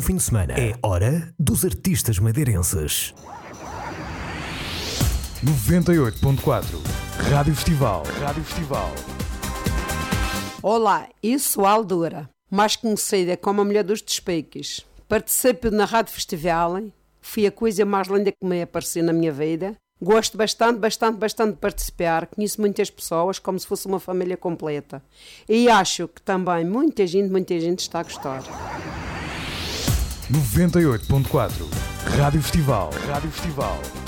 fim de semana. É hora dos artistas madeirenses. 98.4 Rádio Festival. Olá, eu sou a Aldura, mais conhecida como a mulher dos despiques. Participo na Rádio Festival, foi a coisa mais linda que me apareceu na minha vida. Gosto bastante de participar, conheço muitas pessoas como se fosse uma família completa. E acho que também muita gente está a gostar. 98.4 Rádio Festival.